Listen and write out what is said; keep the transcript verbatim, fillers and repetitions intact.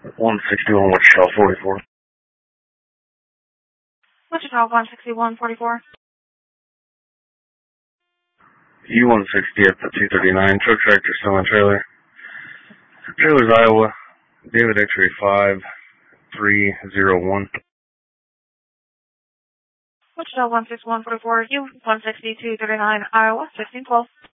one sixty-one Wichita forty-four. Wichita one sixty-one forty-four. U one sixty at the two thirty-nine. Truck tractor selling trailer. Trailer's Iowa. David X-ray five three zero one. Wichita one sixty-one forty-four. U one sixty two thirty-nine. Iowa sixteen twelve.